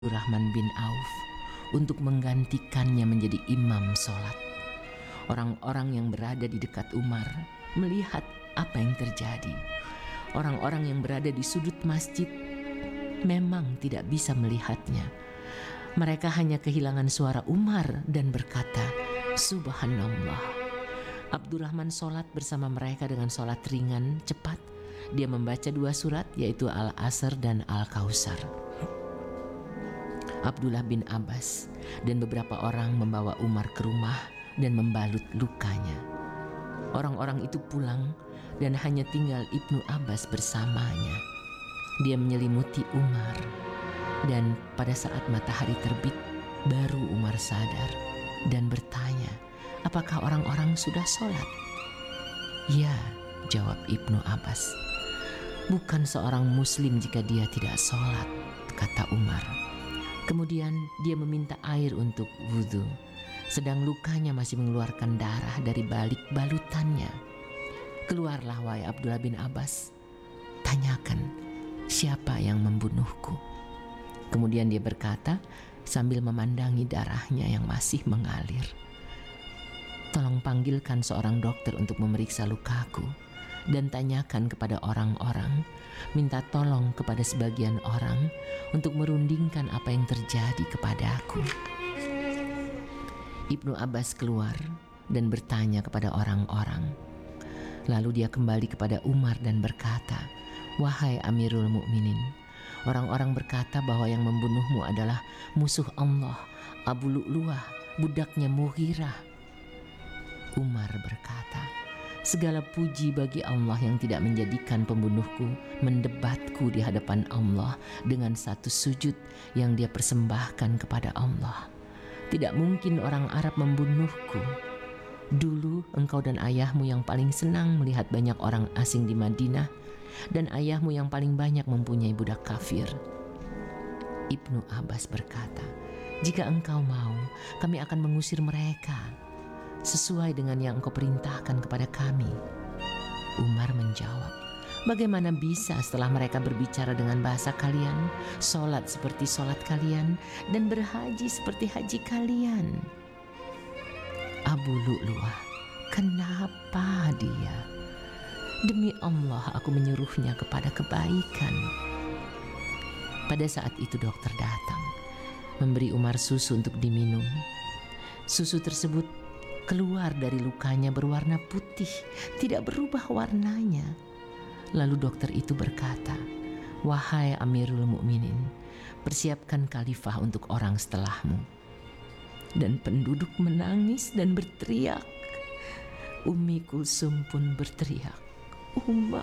Abdurrahman bin Auf untuk menggantikannya menjadi imam sholat. Orang-orang yang berada di dekat Umar melihat apa yang terjadi. Orang-orang yang berada di sudut masjid memang tidak bisa melihatnya. Mereka hanya kehilangan suara Umar dan berkata, "Subhanallah." Abdurrahman sholat bersama mereka dengan sholat ringan, cepat. Dia membaca 2 surat, yaitu Al-Asr dan Al-Kautsar. Abdullah bin Abbas dan beberapa orang membawa Umar ke rumah dan membalut lukanya. Orang-orang itu pulang dan hanya tinggal Ibnu Abbas bersamanya. Dia menyelimuti Umar dan pada saat matahari terbit baru Umar sadar dan bertanya, "Apakah orang-orang sudah sholat?" "Ya," jawab Ibnu Abbas. "Bukan seorang muslim jika dia tidak sholat," kata Umar. Kemudian dia meminta air untuk wudhu, sedang lukanya masih mengeluarkan darah dari balik balutannya. "Keluarlah wahai Abdullah bin Abbas, tanyakan siapa yang membunuhku." Kemudian dia berkata sambil memandangi darahnya yang masih mengalir, "Tolong panggilkan seorang dokter untuk memeriksa lukaku dan tanyakan kepada orang-orang, minta tolong kepada sebagian orang untuk merundingkan apa yang terjadi kepadaku." Ibnu Abbas keluar dan bertanya kepada orang-orang. Lalu dia kembali kepada Umar dan berkata, "Wahai Amirul Mukminin, orang-orang berkata bahwa yang membunuhmu adalah musuh Allah, Abu Lu'lu'ah, budaknya Mughirah." Umar berkata, "Segala puji bagi Allah yang tidak menjadikan pembunuhku mendebatku di hadapan Allah dengan satu sujud yang dia persembahkan kepada Allah. Tidak mungkin orang Arab membunuhku. Dulu engkau dan ayahmu yang paling senang melihat banyak orang asing di Madinah, dan ayahmu yang paling banyak mempunyai budak kafir." Ibnu Abbas berkata, "Jika engkau mau, kami akan mengusir mereka sesuai dengan yang engkau perintahkan kepada kami." Umar menjawab, "Bagaimana bisa setelah mereka berbicara dengan bahasa kalian, sholat seperti sholat kalian, dan berhaji seperti haji kalian?" "Abu Lu'lu'ah, kenapa dia? Demi Allah aku menyuruhnya kepada kebaikan." Pada saat itu dokter datang, memberi Umar susu untuk diminum. Susu tersebut keluar dari lukanya berwarna putih, tidak berubah warnanya. Lalu dokter itu berkata, "Wahai Amirul Mukminin, persiapkan khalifah untuk orang setelahmu." Dan penduduk menangis dan berteriak. Ummi Kulsum pun berteriak, "Umar."